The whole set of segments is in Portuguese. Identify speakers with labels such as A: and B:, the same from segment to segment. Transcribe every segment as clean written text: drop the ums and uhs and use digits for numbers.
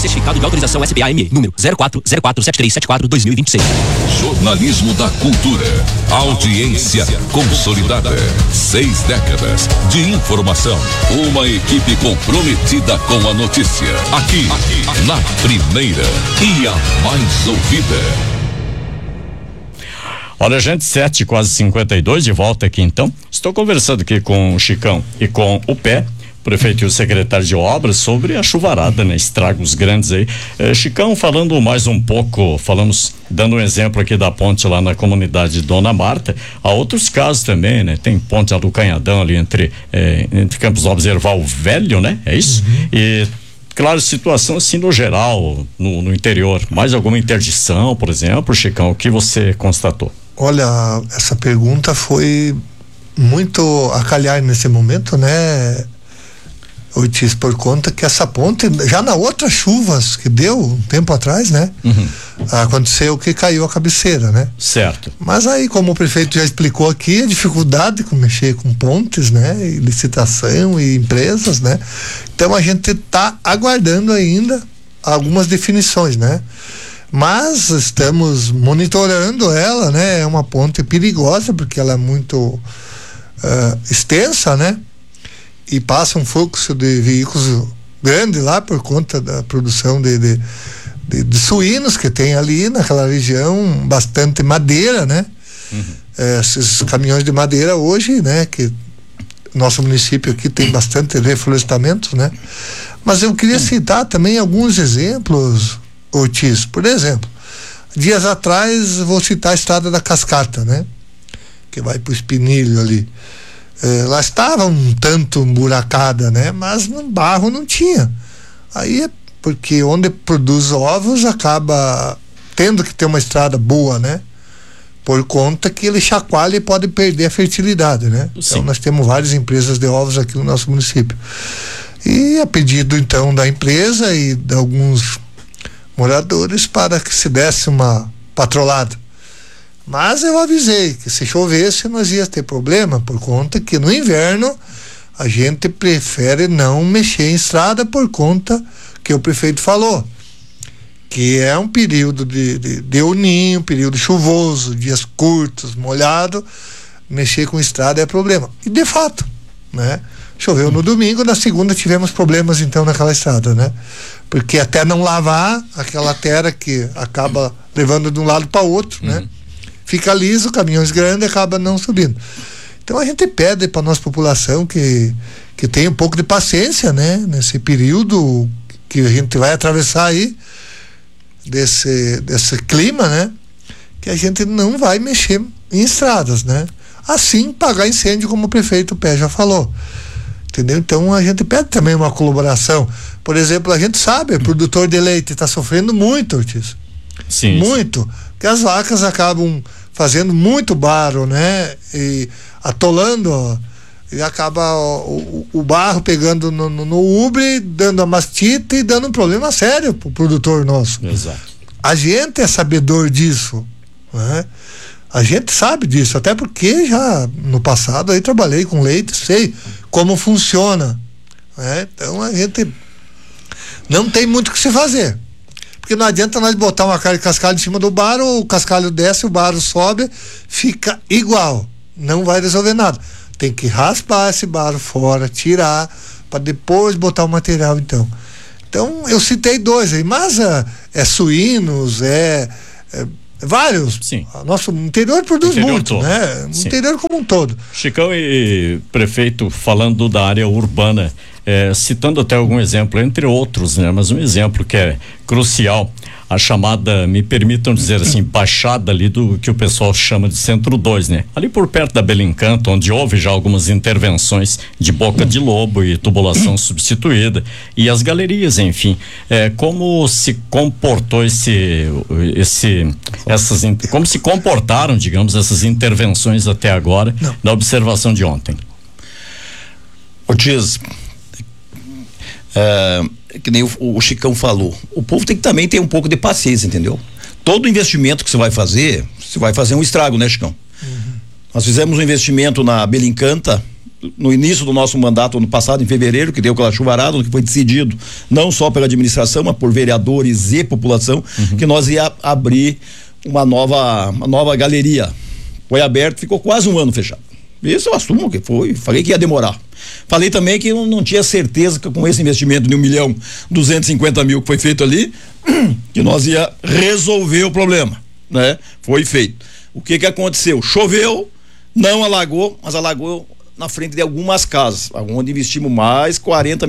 A: Certificado de autorização SBA-ME, número 04047374-2026.
B: Jornalismo da Cultura. Audiência consolidada. 6 décadas de informação. Uma equipe comprometida com a notícia. Aqui na primeira e a mais ouvida.
C: Olha, gente, 7, quase 52, de volta aqui então. Estou conversando aqui com o Chicão e com o Pé, prefeito e o secretário de obras, sobre a chuvarada, né? Estragos grandes aí. Chicão, falando mais um pouco, dando um exemplo aqui da ponte lá na comunidade Dona Marta, há outros casos também, né? Tem ponte do Canhadão ali entre Campos Novos e Erval Velho, né? É isso? Uhum. E claro, situação assim no geral, no interior, mais alguma interdição, por exemplo, Chicão, o que você constatou?
D: Olha, essa pergunta foi muito a calhar nesse momento, né, Ortiz, por conta que essa ponte, já na outras chuvas que deu um tempo atrás, né, aconteceu que caiu a cabeceira, né?
C: Certo.
D: Mas aí, como o prefeito já explicou aqui, a dificuldade de mexer com pontes, né, e licitação e empresas, né, então a gente está aguardando ainda algumas definições, né? Mas estamos monitorando ela, né? É uma ponte perigosa porque ela é muito extensa, né? E passa um fluxo de veículos grande lá por conta da produção de suínos que tem ali naquela região, bastante madeira, né? Esses caminhões de madeira hoje, né? Que nosso município aqui tem bastante reflorestamento, né? Mas eu queria citar também alguns exemplos, Ortiz. Por exemplo, dias atrás, vou citar a estrada da Cascata, né? Que vai pro Espinilho ali. Lá estava um tanto buracada, né? Mas no barro não tinha. Aí é porque onde produz ovos acaba tendo que ter uma estrada boa, né? Por conta que ele chacoalha e pode perder a fertilidade, né? Sim. Então nós temos várias empresas de ovos aqui no nosso município. E a pedido então da empresa e de alguns moradores para que se desse uma patrolada. Mas eu avisei que se chovesse nós ia ter problema, por conta que no inverno a gente prefere não mexer em estrada por conta que o prefeito falou, que é um período de El Ninho, período chuvoso, dias curtos, molhado, mexer com estrada é problema. E de fato, né? Choveu no domingo, na segunda tivemos problemas então naquela estrada, né? Porque até não lavar aquela terra que acaba levando de um lado para outro, né? Fica liso, caminhões grandes acaba não subindo. Então a gente pede para nossa população que tenha um pouco de paciência, né? Nesse período que a gente vai atravessar aí desse clima, né? Que a gente não vai mexer em estradas, né? Assim pagar incêndio, como o prefeito Pé já falou. Entendeu? Então a gente pede também uma colaboração. Por exemplo, a gente sabe, o produtor de leite está sofrendo muito, Ortiz.
C: Sim.
D: Muito. Porque as vacas acabam fazendo muito barro, né? E atolando, ó, e acaba o barro pegando no ubre, dando a mastite e dando um problema sério pro produtor nosso.
C: Exato.
D: A gente é sabedor disso, né? A gente sabe disso, até porque já no passado aí trabalhei com leite, sei como funciona, né? Então a gente não tem muito o que se fazer, porque não adianta nós botar uma carne de cascalho em cima do barro, o cascalho desce, o barro sobe, fica igual, não vai resolver nada. Tem que raspar esse barro fora, tirar, para depois botar o material. Então eu citei dois aí, mas suínos, vários.
C: Sim.
D: Nosso interior produz muito,
C: todo,
D: né? O interior como um todo.
C: Chicão e prefeito, falando da área urbana, citando até algum exemplo, entre outros, né? Mas um exemplo que é crucial, a chamada, me permitam dizer assim, baixada ali do que o pessoal chama de Centro 2, né? Ali por perto da Belencanto, onde houve já algumas intervenções de boca de lobo e tubulação substituída, e as galerias, enfim, como se comportou como se comportaram, digamos, essas intervenções até agora, na observação de ontem?
E: Ortiz, que nem o Chicão falou, o povo tem que também ter um pouco de paciência, entendeu? Todo investimento que você vai fazer um estrago, né, Chicão? Nós fizemos um investimento na Belincanta no início do nosso mandato, ano passado, em fevereiro, que deu aquela chuvarada, que foi decidido não só pela administração, mas por vereadores e população, que nós ia abrir uma nova galeria. Foi aberto, ficou quase um ano fechado. Isso eu assumo que foi, falei que ia demorar. Falei também que eu não tinha certeza que com esse investimento de 1.250.000 que foi feito ali, que nós ia resolver o problema, né? Foi feito. O que aconteceu? Choveu, não alagou, mas alagou na frente de algumas casas, onde investimos mais 40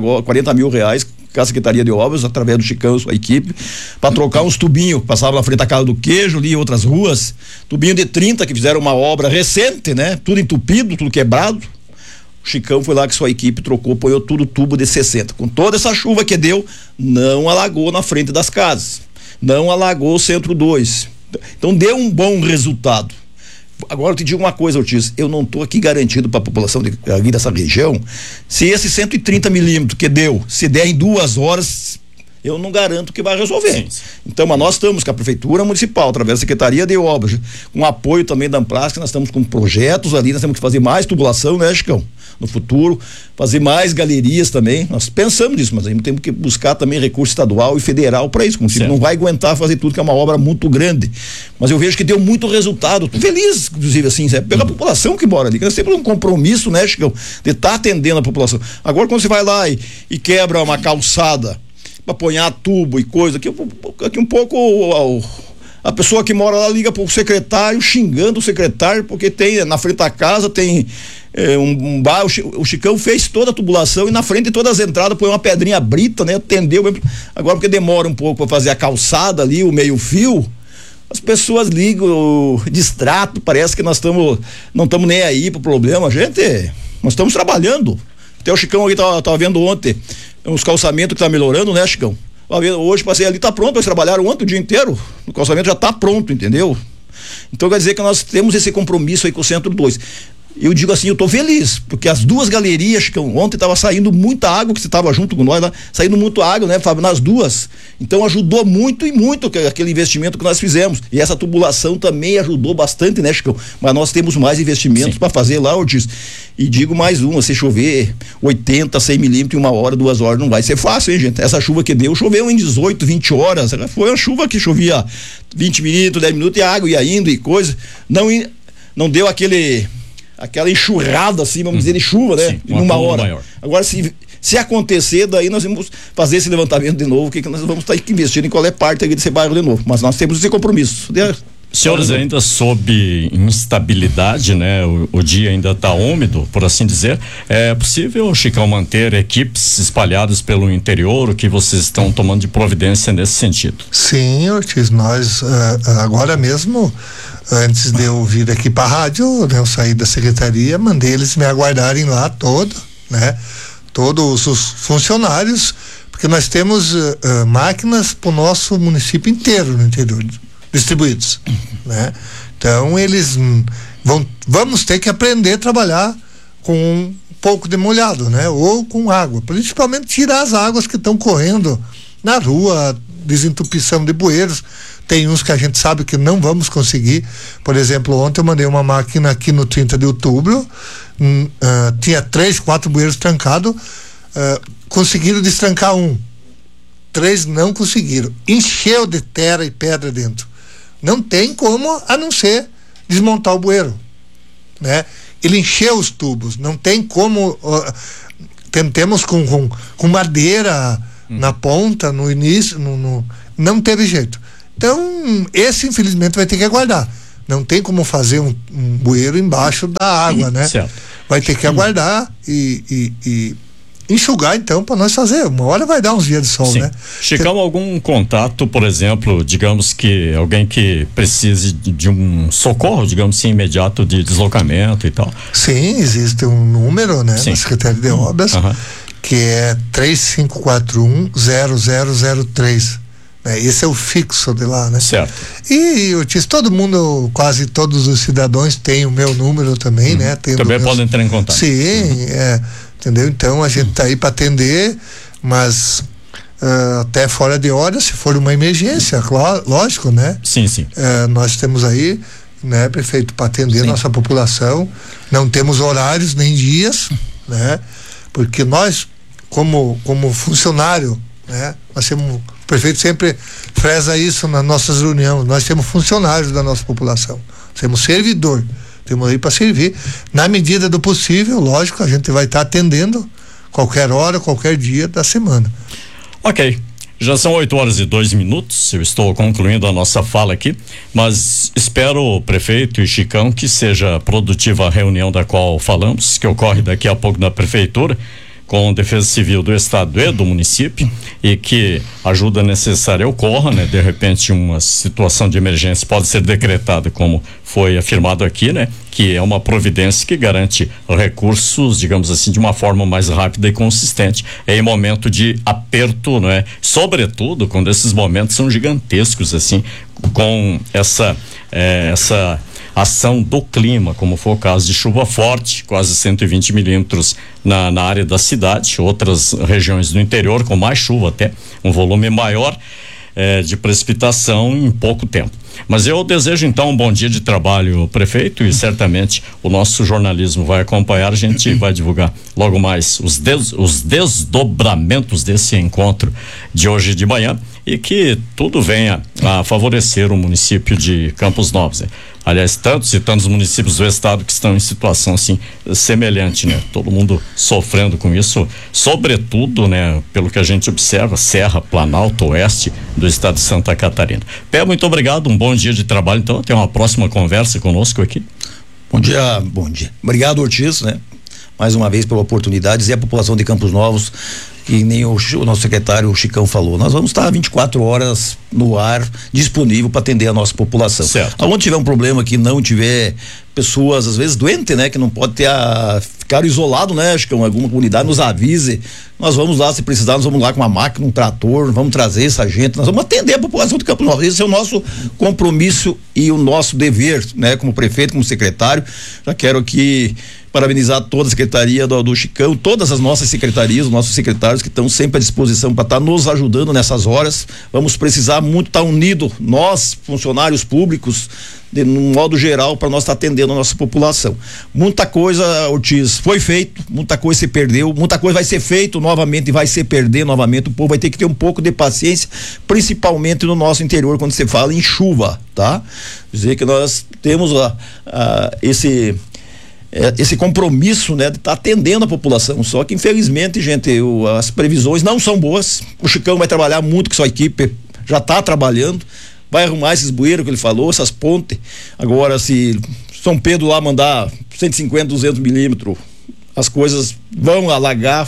E: mil reais com a Secretaria de Obras, através do Chicão e sua equipe, para trocar uns tubinhos, passava na frente da Casa do Queijo, ali em outras ruas, tubinho de 30 que fizeram uma obra recente, né? Tudo entupido, tudo quebrado. O Chicão foi lá que sua equipe trocou, apoiou tudo tubo de 60. Com toda essa chuva que deu, não alagou na frente das casas, não alagou o Centro 2. Então deu um bom resultado. Agora eu te digo uma coisa, Ortiz, eu não estou aqui garantido para a população aqui dessa região, se esse 130 milímetros que deu, se der em 2 horas, eu não garanto que vai resolver. Sim. Então, mas nós estamos com a Prefeitura Municipal, através da Secretaria de Obras, com apoio também da Amplástica, nós estamos com projetos ali, nós temos que fazer mais tubulação, né, Chicão? No futuro, fazer mais galerias também, nós pensamos nisso, mas aí temos que buscar também recurso estadual e federal para isso, como se não vai aguentar fazer tudo, que é uma obra muito grande, mas eu vejo que deu muito resultado, tô feliz, inclusive assim, pela população que mora ali, que nós temos um compromisso, né, Chicão, de estar atendendo a população. Agora quando você vai lá e quebra uma calçada para apanhar tubo e coisa, aqui um pouco a pessoa que mora lá liga pro secretário, xingando o secretário, porque tem na frente da casa, tem um bar, o Chicão fez toda a tubulação e na frente de todas as entradas põe uma pedrinha brita, né? Atendeu, agora porque demora um pouco para fazer a calçada ali, o meio fio, as pessoas ligam, distrato, parece que nós não estamos nem aí pro problema, nós estamos trabalhando. Até o Chicão aí tava vendo ontem uns calçamentos que tá melhorando, né, Chicão? Hoje passei ali, tá pronto, eles trabalharam ontem o dia inteiro, o calçamento já tá pronto, entendeu? Então quer dizer que nós temos esse compromisso aí com o Centro 2. Eu digo assim, eu tô feliz, porque as duas galerias, que ontem tava saindo muita água, que você tava junto com nós lá, saindo muito água, né, Fábio, nas duas. Então ajudou muito e muito aquele investimento que nós fizemos. E essa tubulação também ajudou bastante, né, Chicão? Mas nós temos mais investimentos para fazer lá, Ortiz. E digo mais uma, se chover 80, 100 milímetros em 1 hora, 2 horas, não vai ser fácil, hein, gente? Essa chuva que deu, choveu em 18, 20 horas. Foi uma chuva que chovia 20 minutos, 10 minutos e a água ia indo e coisa. Não deu aquela enxurrada assim, vamos dizer, de chuva, né? Em 1 hora. Maior. Agora, se acontecer, daí nós vamos fazer esse levantamento de novo, que nós vamos estar investindo em qual é parte desse bairro de novo. Mas nós temos esse compromisso.
C: Senhores, ainda sob instabilidade, né? O dia ainda está úmido, por assim dizer. É possível, Chicão, manter equipes espalhadas pelo interior? O que vocês estão tomando de providência nesse sentido?
D: Sim, Ortiz, nós agora mesmo, antes de eu vir aqui para a rádio, né, eu saí da secretaria, mandei eles me aguardarem lá todos os funcionários, porque nós temos máquinas para o nosso município inteiro no interior, distribuídos, né? Então eles vamos ter que aprender a trabalhar com um pouco de molhado, né? Ou com água, principalmente tirar as águas que estão correndo na rua, desentupição de bueiros. Tem uns que a gente sabe que não vamos conseguir. Por exemplo, ontem eu mandei uma máquina aqui no 30 de outubro, tinha 3, 4 bueiros trancados, conseguiram destrancar 1, 3 não conseguiram, encheu de terra e pedra dentro. Não tem como, a não ser desmontar o bueiro, né? Ele encheu os tubos, não tem como, tentemos com madeira na ponta, no início, não teve jeito. Então, esse infelizmente vai ter que aguardar. Não tem como fazer um bueiro embaixo da água, né?
C: Certo.
D: Vai ter que aguardar e enxugar, então, para nós fazer. Uma hora vai dar uns dias de sol, né?
C: Chicão, algum contato, por exemplo, digamos que alguém que precise de um socorro, digamos assim, imediato de deslocamento e tal?
D: Sim, existe um número, né? Na Secretaria de Obras, que é 3541-0003. Esse é o fixo de lá, né?
C: Certo.
D: E eu disse, todo mundo, quase todos os cidadãos têm o meu número também, né?
C: Também podem entrar em contato.
D: Sim, entendeu? Então a gente tá aí para atender, mas até fora de hora, se for uma emergência, lógico, né?
C: Sim.
D: Nós temos aí, né, prefeito, para atender nossa população. Não temos horários nem dias, né? Porque nós, como funcionário, né, nós temos, o prefeito sempre freza isso nas nossas reuniões, nós temos funcionários da nossa população, temos servidor, temos aí para servir. Na medida do possível, lógico, a gente vai estar atendendo qualquer hora, qualquer dia da semana.
C: Ok. Já são 8h02. Eu estou concluindo a nossa fala aqui, mas espero, prefeito e Chicão, que seja produtiva a reunião da qual falamos, que ocorre daqui a pouco na prefeitura, com a Defesa Civil do Estado e do município, e que a ajuda necessária ocorra, né? De repente uma situação de emergência pode ser decretada, como foi afirmado aqui, né? Que é uma providência que garante recursos, digamos assim, de uma forma mais rápida e consistente em momento de aperto, não é? Sobretudo quando esses momentos são gigantescos, assim, com essa ação do clima, como foi o caso de chuva forte, quase 120 milímetros na área da cidade, outras regiões do interior com mais chuva até, um volume maior de precipitação em pouco tempo. Mas eu desejo então um bom dia de trabalho, prefeito, e certamente o nosso jornalismo vai acompanhar, a gente vai divulgar logo mais os desdobramentos desse encontro de hoje de manhã, e que tudo venha a favorecer o município de Campos Novos. Aliás, tantos e tantos municípios do estado que estão em situação assim semelhante, né? Todo mundo sofrendo com isso, sobretudo, né? Pelo que a gente observa, Serra, Planalto, Oeste do estado de Santa Catarina. Pé, muito obrigado, um bom dia de trabalho, então até uma próxima conversa conosco aqui.
E: Bom dia. Obrigado, Ortiz, né? Mais uma vez pela oportunidade, dizer à população de Campos Novos, que nem o nosso secretário, o Chicão, falou, nós vamos estar 24 horas no ar, disponível para atender a nossa população.
C: Certo.
E: Aonde tiver um problema que não tiver pessoas, às vezes, doentes, né? Que não pode ter ficar isolado, né? Acho que alguma comunidade nos avise, nós vamos lá, se precisar, nós vamos lá com uma máquina, um trator, vamos trazer essa gente, nós vamos atender a população de Campos Novos. Esse é o nosso compromisso e o nosso dever, né? Como prefeito, como secretário. Já quero aqui parabenizar toda a secretaria do Chicão, todas as nossas secretarias, os nossos secretários que estão sempre à disposição para estar nos ajudando nessas horas. Vamos precisar muito estar unido, nós, funcionários públicos, de um modo geral, para nós estar atendendo a nossa população. Muita coisa, Ortiz, foi feito, muita coisa se perdeu, muita coisa vai ser feito novamente e vai se perder novamente. O povo vai ter que ter um pouco de paciência, principalmente no nosso interior, quando você fala em chuva, tá? Dizer que nós temos esse compromisso, né, de estar atendendo a população, só que infelizmente, gente, as previsões não são boas. O Chicão vai trabalhar muito com sua equipe, já está trabalhando, vai arrumar esses bueiros que ele falou, essas pontes. Agora, se São Pedro lá mandar 150, 200 milímetros, as coisas vão alagar,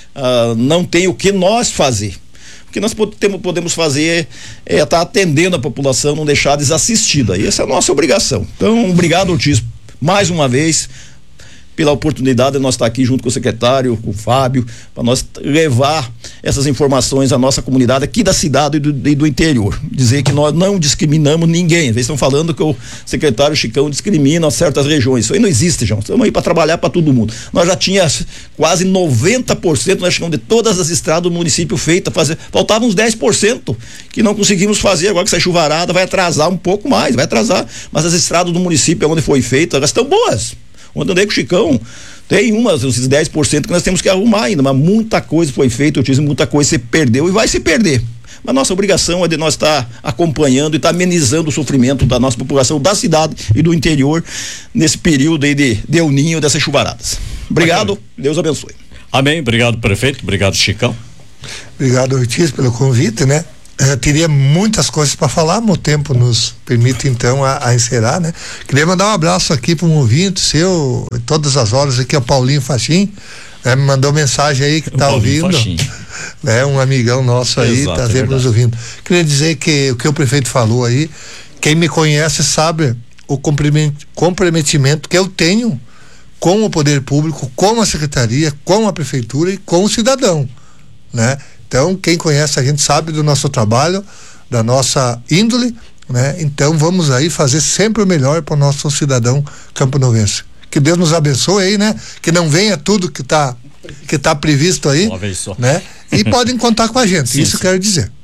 E: não tem o que nós fazer. O que nós podemos fazer é estar atendendo a população, não deixar desassistida, e essa é a nossa obrigação. Então, obrigado, Ortiz, mais uma vez, pela oportunidade de nós estar aqui junto com o secretário, com o Fábio, para nós levar essas informações à nossa comunidade aqui da cidade e do interior. Dizer que nós não discriminamos ninguém. Às vezes estão falando que o secretário Chicão discrimina certas regiões. Isso aí não existe, João. Estamos aí para trabalhar para todo mundo. Nós já tínhamos quase 90%, nós chamamos de todas as estradas do município feitas, faltavam uns 10% que não conseguimos fazer. Agora que essa chuvarada vai atrasar um pouco mais, mas as estradas do município onde foi feita, elas estão boas. Onde andei com o Chicão, tem esses 10% que nós temos que arrumar ainda, mas muita coisa foi feita, eu disse, muita coisa se perdeu e vai se perder. Mas nossa obrigação é de nós estar acompanhando e estar amenizando o sofrimento da nossa população da cidade e do interior nesse período aí de El Ninho, dessas chuvaradas. Obrigado, Deus abençoe.
C: Amém, obrigado, prefeito, obrigado, Chicão.
D: Obrigado, Ortiz, pelo convite, né? Teria muitas coisas para falar, mas o tempo nos permite então a encerrar, né? Queria mandar um abraço aqui para um ouvinte seu, todas as horas aqui, é o Paulinho Faxim, me mandou mensagem aí que está ouvindo, né? Um amigão nosso aí, está sempre nos ouvindo. Queria dizer que o que o prefeito falou aí, quem me conhece sabe o comprometimento que eu tenho com o poder público, com a secretaria, com a prefeitura e com o cidadão, né? Então, quem conhece a gente sabe do nosso trabalho, da nossa índole, né? Então, vamos aí fazer sempre o melhor para o nosso cidadão camponovense. Que Deus nos abençoe aí, né? Que não venha tudo que tá previsto aí, né? E podem contar com a gente, isso quero dizer.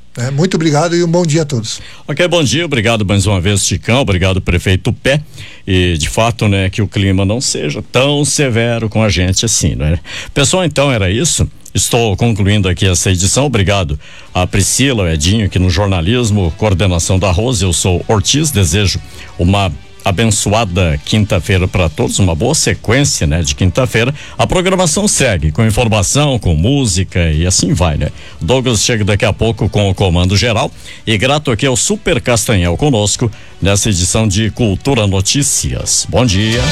D: Muito obrigado e um bom dia a todos.
C: Ok, bom dia, obrigado mais uma vez, Chicão, obrigado, prefeito Pé, e de fato, né, que o clima não seja tão severo com a gente assim, né? Pessoal, então era isso. Estou concluindo aqui essa edição. Obrigado a Priscila, o Edinho, aqui no jornalismo, coordenação da Rose. Eu sou Ortiz, desejo uma abençoada quinta-feira para todos, uma boa sequência, né, de quinta-feira. A programação segue com informação, com música e assim vai, né? Douglas chega daqui a pouco com o comando geral e grato aqui ao Super Castanhal conosco nessa edição de Cultura Notícias. Bom dia.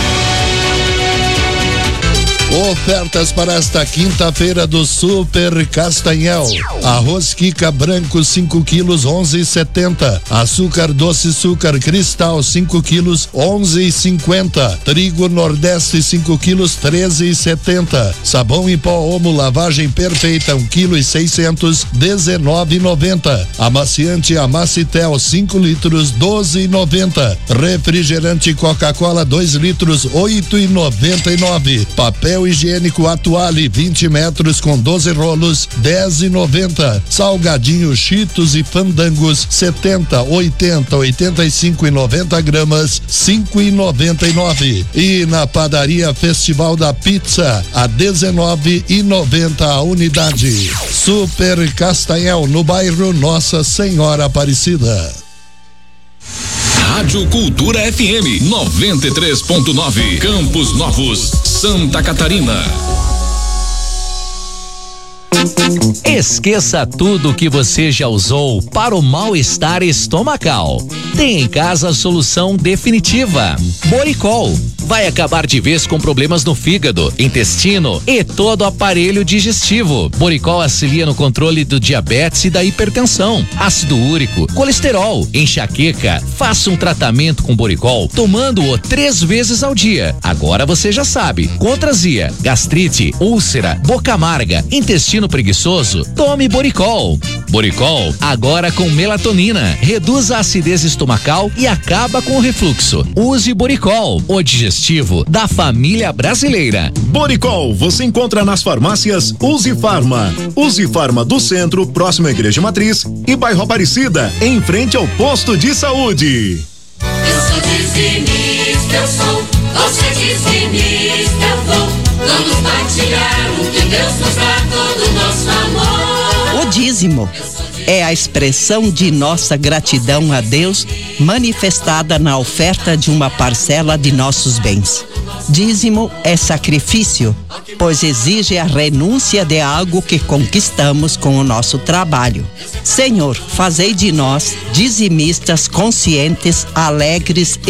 F: Ofertas para esta quinta-feira do Super Castanhal. Arroz Kika branco 5 quilos 11,70. Açúcar doce açúcar cristal 5 quilos 11,50. Trigo Nordeste 5 quilos 13,70. Sabão em pó Omo lavagem perfeita 1 quilo e 600 19,90. Amaciante Amacitel 5 litros 12,90. Refrigerante Coca-Cola 2 litros 8,99. Papel higiênico Atuale 20 metros com 12 rolos 10,90. Salgadinho Cheetos e Fandangos 70, 80, 85 e 90 gramas 5,99. E na padaria Festival da Pizza a 19,90 a unidade. Super Castanhal no bairro Nossa Senhora Aparecida.
B: Rádio Cultura FM 93.9, Campos Novos, Santa Catarina.
A: Esqueça tudo que você já usou para o mal-estar estomacal. Tem em casa a solução definitiva. Boricol vai acabar de vez com problemas no fígado, intestino e todo o aparelho digestivo. Boricol auxilia no controle do diabetes e da hipertensão, ácido úrico, colesterol, enxaqueca. Faça um tratamento com Boricol, tomando-o 3 vezes ao dia. Agora você já sabe. Contra azia, gastrite, úlcera, boca amarga, intestino preguiçoso, tome Boricol. Boricol, agora com melatonina, reduz a acidez estomacal e acaba com o refluxo. Use Boricol, o digestivo da família brasileira.
G: Boricol, você encontra nas farmácias Uzi Farma. Uzi Farma do Centro, próximo à Igreja Matriz, e bairro Aparecida, em frente ao posto de saúde.
H: Eu sou dizimista, eu sou, você é dizimista, eu vou. Vamos partilhar o que Deus nos dá, todo o nosso amor.
I: O dízimo é a expressão de nossa gratidão a Deus, manifestada na oferta de uma parcela de nossos bens. Dízimo é sacrifício, pois exige a renúncia de algo que conquistamos com o nosso trabalho. Senhor, fazei de nós dizimistas conscientes, alegres e